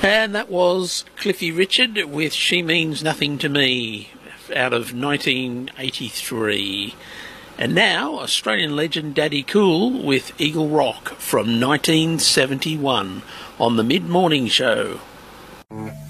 And that was Cliffy Richard with She Means Nothing to Me out of 1983. And now Australian legend Daddy Cool with Eagle Rock from 1971 on the Mid-Morning Show.